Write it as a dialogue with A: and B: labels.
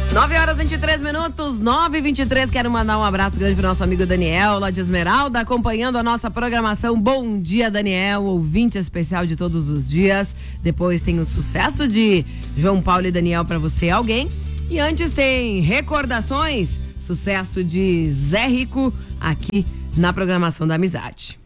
A: 9h23, 9h23. Quero mandar um abraço grande pro nosso amigo Daniel, lá de Esmeralda, acompanhando a nossa programação. Bom dia, Daniel, ouvinte especial de todos os dias. Depois tem o sucesso de João Paulo e Daniel pra você, alguém. E antes tem recordações, sucesso de Zé Rico, aqui na programação da Amizade.